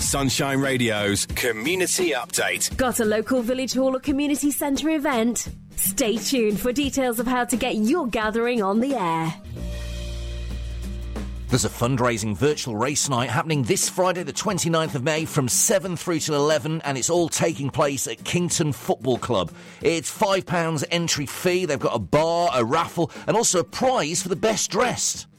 Sunshine Radio's Community Update. Got a local village hall or community centre event? Stay tuned for details of how to get your gathering on the air. There's a fundraising virtual race night happening this Friday, the 29th of May, from 7 through till 11, and it's all taking place at Kington Football Club. It's £5 entry fee. They've got a bar, a raffle, and also a prize for the best dressed.